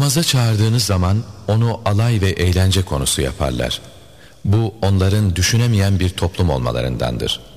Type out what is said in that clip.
Namaza çağırdığınız zaman onu alay ve eğlence konusu yaparlar. Bu onların düşünemeyen bir toplum olmalarındandır.